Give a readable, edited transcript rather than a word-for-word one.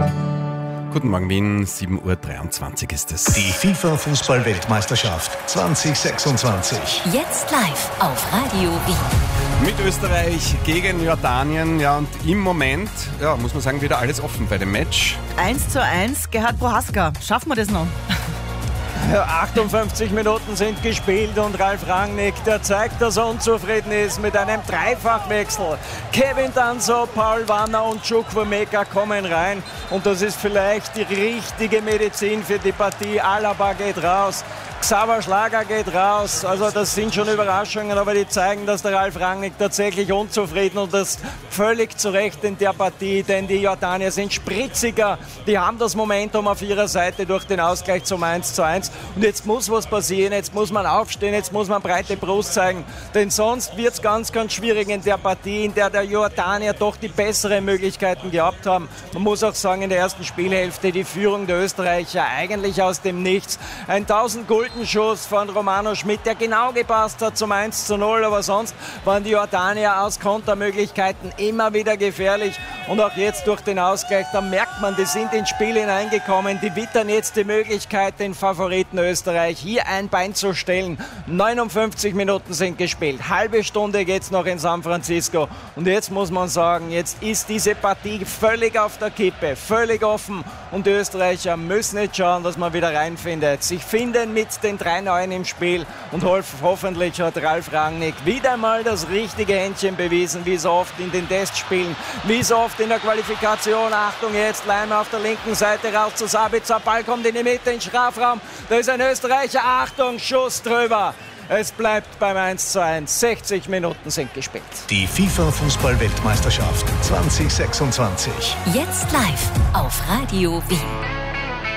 Guten Morgen Wien, 7.23 Uhr ist es. Die FIFA-Fußball-Weltmeisterschaft 2026. Jetzt live auf Radio Wien. Mit Österreich gegen Jordanien, ja, und im Moment, ja, muss man sagen, wieder alles offen bei dem Match. 1:1, Gerhard Prohaska. Schaffen wir das noch? 58 Minuten sind gespielt und Ralf Rangnick, der zeigt, dass er unzufrieden ist mit einem Dreifachwechsel. Kevin Danso, Paul Wanner und Chukwuemeka kommen rein und das ist vielleicht die richtige Medizin für die Partie. Alaba geht raus, Xaver Schlager geht raus, also das sind schon Überraschungen, aber die zeigen, dass der Ralf Rangnick tatsächlich unzufrieden und das völlig zu Recht in der Partie, denn die Jordanier sind spritziger, die haben das Momentum auf ihrer Seite durch den Ausgleich zum 1:1 und jetzt muss was passieren, jetzt muss man aufstehen, jetzt muss man breite Brust zeigen, denn sonst wird es ganz, ganz schwierig in der Partie, in der Jordanier doch die besseren Möglichkeiten gehabt haben. Man muss auch sagen, in der ersten Spielhälfte die Führung der Österreicher eigentlich aus dem Nichts. Ein 1000-Gulden-Schuss von Romano Schmidt, der genau gepasst hat zum 1:0, aber sonst waren die Jordanier aus Kontermöglichkeiten immer wieder gefährlich und auch jetzt durch den Ausgleich, da merkt man, die sind ins Spiel hineingekommen, die wittern jetzt die Möglichkeit, den Favoriten Österreich hier ein Bein zu stellen. 59 Minuten sind gespielt, halbe Stunde geht's noch in San Francisco und jetzt muss man sagen, jetzt ist diese Partie völlig auf der Kippe, völlig offen und die Österreicher müssen jetzt schauen, dass man wieder reinfindet. Sich finden mit den 3 Neuen im Spiel und hoffentlich hat Ralf Rangnick wieder mal das richtige Händchen bewiesen, wie so oft in den Testspielen, wie so oft in der Qualifikation. Achtung, jetzt Leimer auf der linken Seite raus zu Sabitzer, Ball kommt in die Mitte, in den Strafraum, da ist ein Österreicher, Achtung, Schuss drüber. Es bleibt beim 1:1, 60 Minuten sind gespielt. Die FIFA-Fußball-Weltmeisterschaft 2026. Jetzt live auf Radio Wien.